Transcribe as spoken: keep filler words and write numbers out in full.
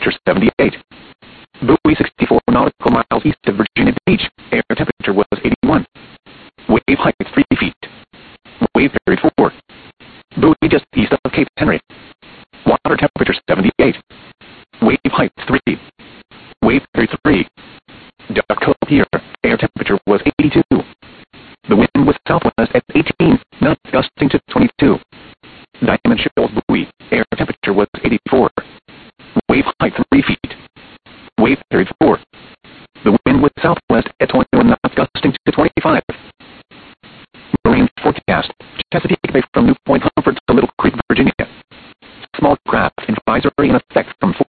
temperature seventy-eight. Buoy sixty-four nautical miles east of Virginia Beach. Air temperature was eighty-one. Wave height three feet. Wave period four. Buoy just east of Cape Henry. Water temperature seventy-eight. Wave height three. Wave period three. Duck Cove Pier. Air temperature was eighty-two. The wind was southwest at eighteen knots, gusting to twenty-two. Diamond Shoals Buoy. Air temperature was eighty-four. Wave height three feet. Wave period four.